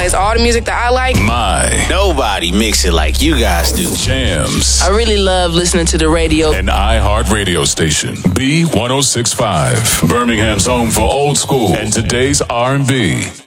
plays all the music that I like. Nobody mix it like you guys do. Jams. I really love listening to the radio. An iHeart radio station. B1065. Birmingham's home for old school and today's R&B.